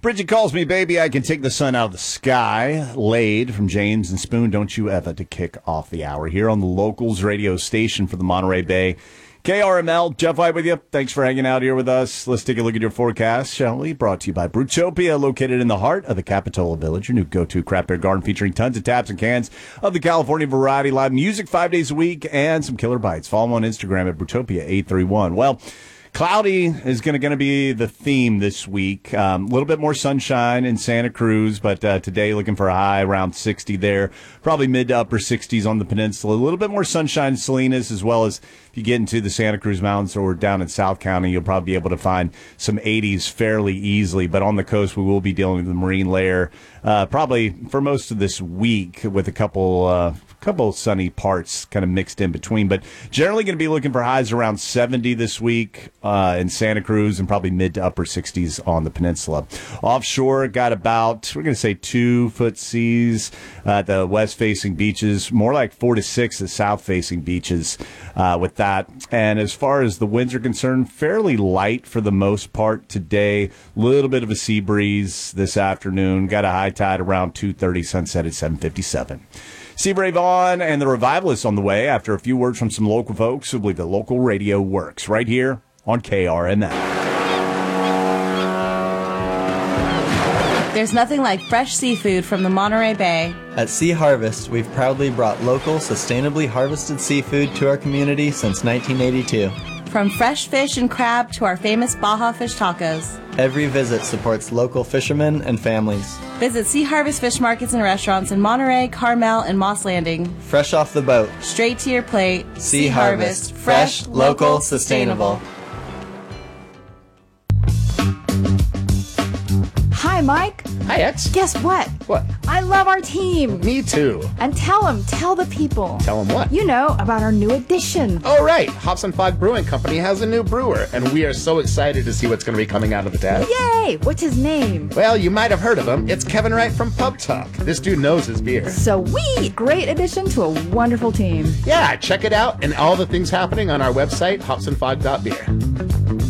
Bridget calls me, baby. I can take the sun out of the sky. Laid from James and Spoon. Don't you ever to kick off the hour here on the Locals radio station for the Monterey Bay. KRML, Jeff White with you. Thanks for hanging out here with us. Let's take a look at your forecast, shall we? Brought to you by Brewtopia, located in the heart of the Capitola Village, your new go-to craft beer garden featuring tons of taps and cans of the California variety, live music 5 days a week, and some killer bites. Follow them on Instagram at Brewtopia831. Well, cloudy is going to be the theme this week. A little bit more sunshine in Santa Cruz, but today looking for a high around 60 there. Probably mid to upper 60s on the peninsula. A little bit more sunshine in Salinas, as well as if you get into the Santa Cruz Mountains or down in South County, you'll probably be able to find some 80s fairly easily. But on the coast, we will be dealing with the marine layer probably for most of this week with a couple sunny parts kind of mixed in between. But generally going to be looking for highs around 70 this week in Santa Cruz and probably mid to upper 60s on the peninsula. Offshore, got about, we're going to say 2-foot seas at the west-facing beaches, more like 4 to 6 at south-facing beaches with that. And as far as the winds are concerned, fairly light for the most part today. A little bit of a sea breeze this afternoon. Got a high tide around 2:30, sunset at 7:57. Seabrave on and the Revivalists on the way after a few words from some local folks who believe that local radio works right here on KRML. There's nothing like fresh seafood from the Monterey Bay. At Sea Harvest, we've proudly brought local, sustainably harvested seafood to our community since 1982. From fresh fish and crab to our famous Baja fish tacos. Every visit supports local fishermen and families. Visit Sea Harvest Fish Markets and Restaurants in Monterey, Carmel, and Moss Landing. Fresh off the boat. Straight to your plate. Sea Harvest. Fresh, local, sustainable. Hi, Mike. Hi, X. Guess what? What? I love our team. Me too. And tell the people. Tell them what? You know, about our new addition. Oh, right. Hops and Fog Brewing Company has a new brewer, and we are so excited to see what's going to be coming out of the tap. Yay! What's his name? Well, you might have heard of him. It's Kevin Wright from Pub Talk. This dude knows his beer. Sweet! Great addition to a wonderful team. Yeah, check it out and all the things happening on our website, hopsandfog.beer.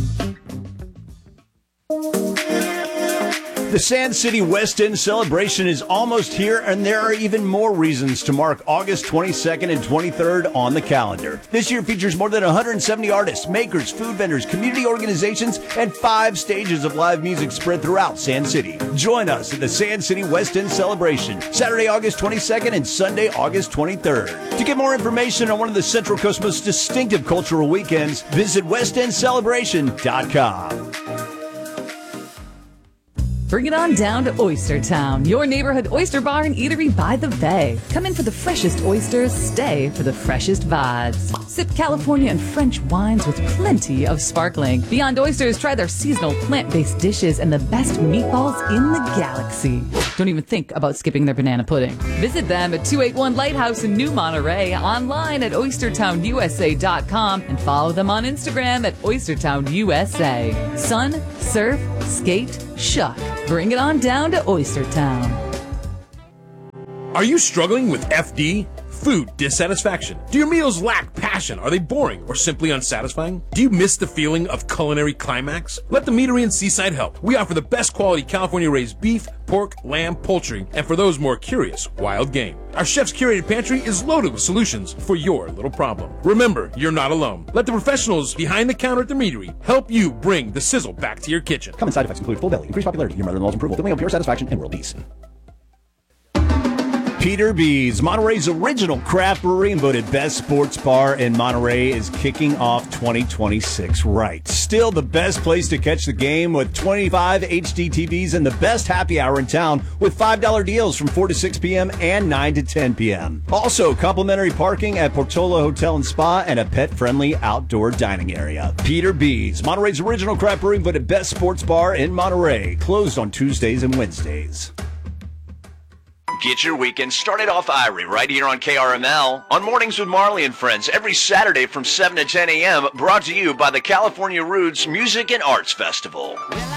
The Sand City West End celebration is almost here, and there are even more reasons to mark August 22nd and 23rd on the calendar. This year features more than 170 artists, makers, food vendors, community organizations, and 5 stages of live music spread throughout Sand City. Join us at the Sand City West End celebration, Saturday, August 22nd and Sunday, August 23rd. To get more information on one of the Central Coast's most distinctive cultural weekends, visit westendcelebration.com. Bring it on down to Oyster Town, your neighborhood oyster bar and eatery by the bay. Come in for the freshest oysters, stay for the freshest vibes. Sip California and French wines with plenty of sparkling. Beyond Oysters, try their seasonal plant-based dishes and the best meatballs in the galaxy. Don't even think about skipping their banana pudding. Visit them at 281 Lighthouse in New Monterey, online at oystertownusa.com, and follow them on Instagram at oystertownusa. Sun, surf, skate, shuck. Bring it on down to Oyster Town. Are you struggling with FD? Food dissatisfaction? Do your meals lack passion? Are they boring or simply unsatisfying? Do you miss the feeling of culinary climax? Let the Meadery in Seaside help. We offer the best quality California-raised beef, pork, lamb, poultry, and for those more curious, wild game. Our chef's curated pantry is loaded with solutions for your little problem. Remember, you're not alone. Let the professionals behind the counter at the Meadery help you bring the sizzle back to your kitchen. Common side effects include full belly, increased popularity, your mother-in-law's approval, feeling of pure satisfaction, and world peace. Peter B's, Monterey's original craft brewery and voted best sports bar in Monterey, is kicking off 2026 right. Still the best place to catch the game with 25 HD TVs and the best happy hour in town with $5 deals from 4 to 6 p.m. and 9 to 10 p.m. Also, complimentary parking at Portola Hotel and Spa and a pet-friendly outdoor dining area. Peter B's, Monterey's original craft brewery and voted best sports bar in Monterey. Closed on Tuesdays and Wednesdays. Get your weekend started off Irie right here on KRML on Mornings with Marley and Friends every Saturday from 7 to 10 a.m. brought to you by the California Roots Music and Arts Festival.